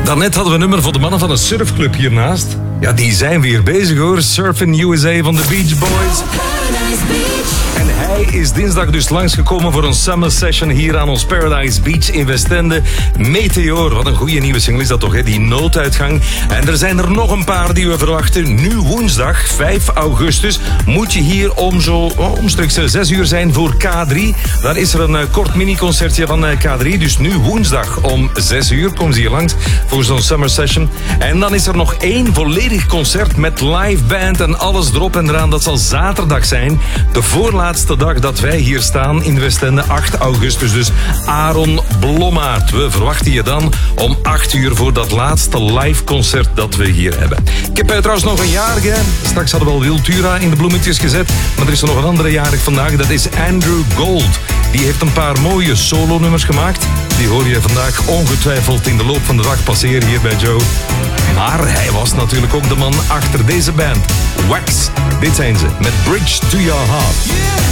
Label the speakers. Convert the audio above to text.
Speaker 1: Daarnet hadden we een nummer voor de mannen van een surfclub hiernaast. Ja, die zijn weer bezig hoor. Surfing USA van de Beach Boys. En hij is dinsdag dus langsgekomen voor een summer session hier aan ons Paradise Beach in Westende. Meteor, wat een goede nieuwe single is dat toch, hè? Die nooduitgang. En er zijn er nog een paar die we verwachten. Nu woensdag, 5 augustus, moet je hier omstreeks 6 uur zijn voor K3. Daar is er een kort mini-concertje van K3. Dus nu woensdag om 6 uur komen ze hier langs voor zo'n summer session. En dan is er nog 1 volledig concert met live band en alles erop en eraan. Dat zal zaterdag zijn. De voorlaatste dag dat wij hier staan in Westende, 8 augustus. Dus Aaron Blommaert. We verwachten je dan om 8 uur voor dat laatste live concert dat we hier hebben. Ik heb trouwens nog een jarige. Straks hadden we al Wiltura in de bloemetjes gezet. Maar er is er nog een andere jarig vandaag. Dat is Andrew Gold. Die heeft een paar mooie solo-nummers gemaakt. Die hoor je vandaag ongetwijfeld in de loop van de dag passeren hier bij Joe. Maar hij was natuurlijk ook de man achter deze band. Wax. Dit zijn ze met Bridge to Your Heart.